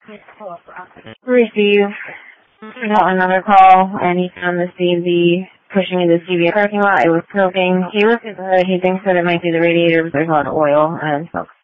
Receive another call, and he found the CB pushing into the CB parking lot. It was smoking. He looked at the hood. He thinks that it might be the radiator, but there's a lot of oil and smoke.